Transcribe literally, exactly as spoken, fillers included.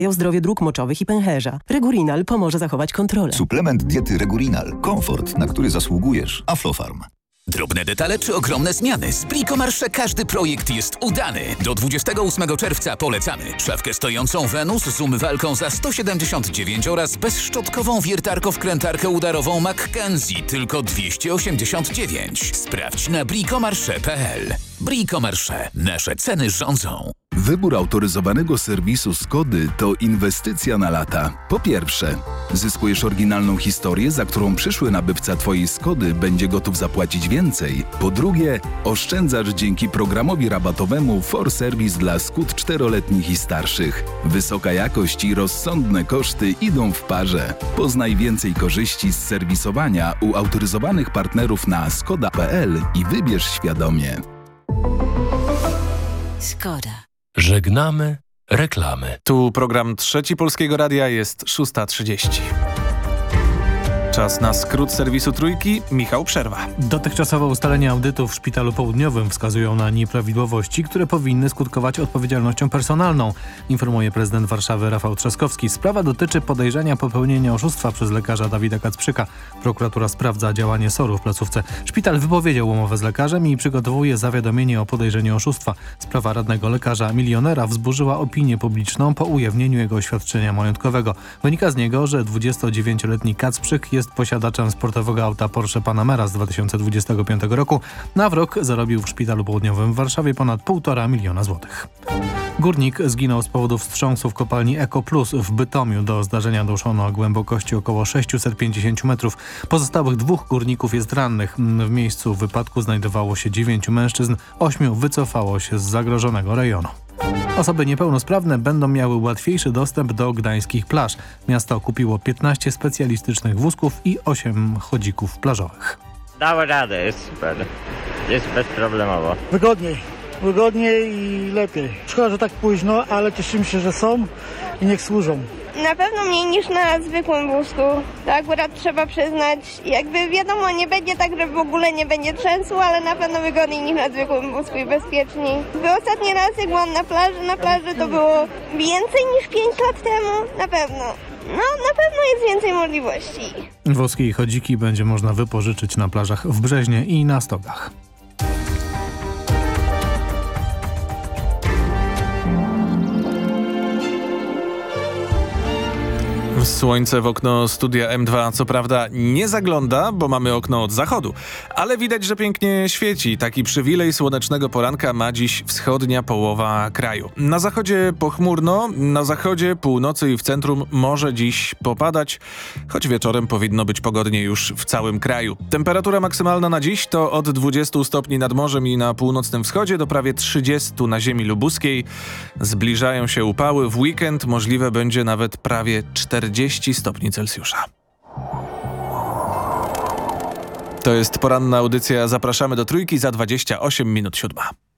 o zdrowie dróg moczowych i pęcherza. Regurinal pomoże zachować kontrolę. Suplement diety Regurinal. Komfort, na który zasługujesz. Aflofarm. Drobne detale czy ogromne zmiany? Z Bricomarché każdy projekt jest udany. Do dwudziestego ósmego czerwca polecamy. Szafkę stojącą Venus z umywalką za sto siedemdziesiąt dziewięć oraz bezszczotkową wiertarko-wkrętarkę udarową Mackenzie tylko dwieście osiemdziesiąt dziewięć. Sprawdź na bricomarché kropka p l. Bricomarché. Nasze ceny rządzą. Wybór autoryzowanego serwisu Skody to inwestycja na lata. Po pierwsze, zyskujesz oryginalną historię, za którą przyszły nabywca Twojej Skody będzie gotów zapłacić więcej. Po drugie, oszczędzasz dzięki programowi rabatowemu For Service dla Skód czteroletnich i starszych. Wysoka jakość i rozsądne koszty idą w parze. Poznaj więcej korzyści z serwisowania u autoryzowanych partnerów na skoda kropka p l i wybierz świadomie. Skoda. Żegnamy reklamy. Tu program Trzeci Polskiego Radia, jest szósta trzydzieści. Czas na skrót serwisu Trójki. Michał Przerwa. Dotychczasowe ustalenia audytu w Szpitalu Południowym wskazują na nieprawidłowości, które powinny skutkować odpowiedzialnością personalną, informuje prezydent Warszawy Rafał Trzaskowski. Sprawa dotyczy podejrzenia popełnienia oszustwa przez lekarza Dawida Kacprzyka. Prokuratura sprawdza działanie soru w placówce. Szpital wypowiedział umowę z lekarzem i przygotowuje zawiadomienie o podejrzeniu oszustwa. Sprawa radnego lekarza milionera wzburzyła opinię publiczną po ujawnieniu jego oświadczenia majątkowego. Wynika z niego, że dwudziestodziewięcioletni Kacprzyk jest posiadaczem sportowego auta Porsche Panamera z dwa tysiące dwudziestego piątego roku. Na w rok zarobił w Szpitalu Południowym w Warszawie ponad półtora miliona złotych. Górnik zginął z powodu wstrząsu w kopalni Eko Plus w Bytomiu. Do zdarzenia doszło o głębokości około sześćset pięćdziesiąt metrów. Pozostałych dwóch górników jest rannych. W miejscu wypadku znajdowało się dziewięciu mężczyzn, ośmiu wycofało się z zagrożonego rejonu. Osoby niepełnosprawne będą miały łatwiejszy dostęp do gdańskich plaż. Miasto kupiło piętnaście specjalistycznych wózków i osiem chodzików plażowych. Dało radę, jest super. Jest bezproblemowo. Wygodniej, wygodniej i lepiej. Szkoda, że tak późno, ale cieszymy się, że są i niech służą. Na pewno mniej niż na zwykłym wózku. To akurat trzeba przyznać. Jakby wiadomo, nie będzie tak, że w ogóle nie będzie trzęsło, ale na pewno wygodniej niż na zwykłym wózku i bezpieczniej. Był ostatni raz, jak byłam na plaży, na plaży to było więcej niż pięć lat temu. Na pewno. No, na pewno jest więcej możliwości. Wózki i chodziki będzie można wypożyczyć na plażach w Brzeźnie i na Stogach. Słońce w okno studia M dwa co prawda nie zagląda, bo mamy okno od zachodu, ale widać, że pięknie świeci. Taki przywilej słonecznego poranka ma dziś wschodnia połowa kraju. Na zachodzie pochmurno, na zachodzie, północy i w centrum może dziś popadać, choć wieczorem powinno być pogodnie już w całym kraju. Temperatura maksymalna na dziś to od dwudziestu stopni nad morzem i na północnym wschodzie do prawie trzydziestu na ziemi lubuskiej. Zbliżają się upały, w weekend możliwe będzie nawet prawie czterdzieści stopni Celsjusza. To jest poranna audycja. Zapraszamy do Trójki za dwadzieścia osiem minut siódma.